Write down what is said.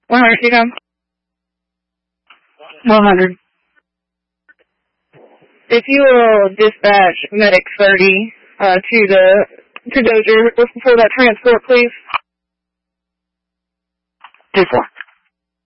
100, you come. 100. If you will dispatch Medic 30 to Dozier before that transport, please. 2-4.